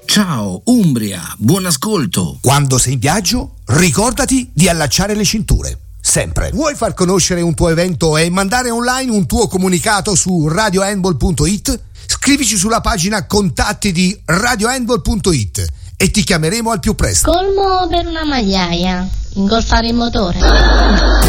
Ciao Umbria, buon ascolto. Quando sei in viaggio, ricordati di allacciare le cinture. Sempre. Vuoi far conoscere un tuo evento e mandare online un tuo comunicato su radiohandball.it? Scrivici sulla pagina contatti di radiohandball.it e ti chiameremo al più presto. Colmo per una magliaia, ingolfare il motore.